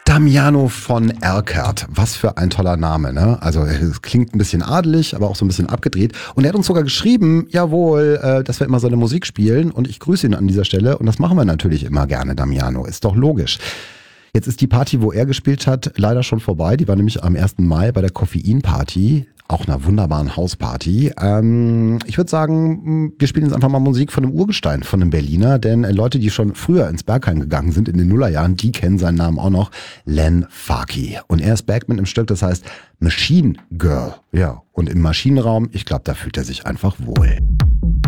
Damiano von Erkert. Was für ein toller Name, ne? Also es klingt ein bisschen adelig, aber auch so ein bisschen abgedreht. Und er hat uns sogar geschrieben, jawohl, dass wir immer seine Musik spielen. Und ich grüße ihn an dieser Stelle. Und das machen wir natürlich immer gerne, Damiano. Ist doch logisch. Jetzt ist die Party, wo er gespielt hat, leider schon vorbei. Die war nämlich am 1. Mai bei der Koffein-Party. Auch einer wunderbaren Hausparty. Ich würde sagen, wir spielen jetzt einfach mal Musik von einem Urgestein, von einem Berliner. Denn Leute, die schon früher ins Berghain gegangen sind in den Nullerjahren, die kennen seinen Namen auch noch. Len Farkey. Und er ist back mit einem Stück, das heißt Machine Girl. Ja, und im Maschinenraum, ich glaube, da fühlt er sich einfach wohl.